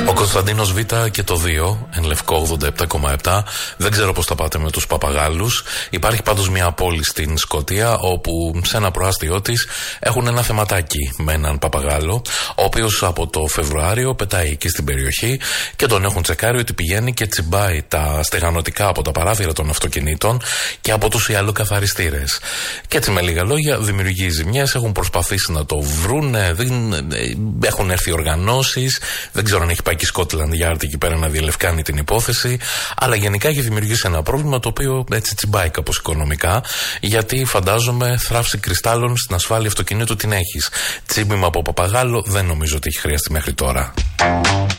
Ο Κωνσταντίνος Β και το 2, εν Λευκό 87,7. Δεν ξέρω πώς θα πάτε με τους παπαγάλους. Υπάρχει πάντως μια πόλη στην Σκωτία όπου σε ένα προάστιό της έχουν ένα θεματάκι με έναν παπαγάλο, ο οποίος από το Φεβρουάριο πετάει εκεί στην περιοχή και τον έχουν τσεκάρει ότι πηγαίνει και τσιμπάει τα στεγανοτικά από τα παράθυρα των αυτοκινήτων και από τους ιαλοκαθαριστήρες. Και έτσι με λίγα λόγια δημιουργεί ζημιές. Έχουν προσπαθήσει να το βρούνε, έχουν έρθει οργανώσεις, δεν ξέρω αν έχει πάει και η Scotland Yard εκεί πέρα να διελευκάνει την υπόθεση, αλλά γενικά έχει δημιουργήσει ένα πρόβλημα το οποίο έτσι τσιμπάει κάπως οικονομικά, γιατί φαντάζομαι θράψη κρυστάλλων στην ασφάλεια αυτοκινήτου την έχεις. Τσίμπημα από παπαγάλο δεν νομίζω ότι έχει χρειαστεί μέχρι τώρα.